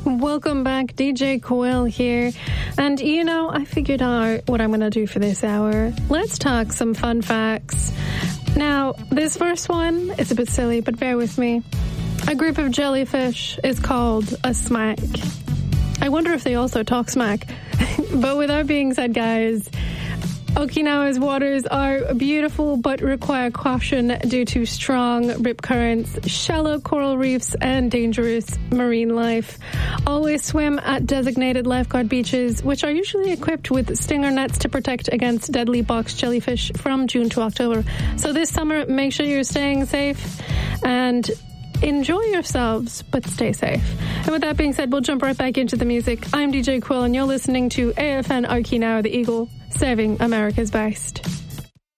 Welcome back, DJ Quill here. And you know, I figured out what I'm going to do for this hour. Let's talk some fun facts. Now, this first one is a bit silly, but bear with me. A group of jellyfish is called a smack. I wonder if they also talk smack. But with that being said, guys, Okinawa's waters are beautiful but require caution due to strong rip currents, shallow coral reefs, and dangerous marine life. Always swim at designated lifeguard beaches, which are usually equipped with stinger nets to protect against deadly box jellyfish from June to October. So this summer, make sure you're staying safe and enjoy yourselves, but stay safe. And with that being said, we'll jump right back into the music. I'm DJ Quill, and you're listening to AFN Okinawa, the Eagle, serving America's best.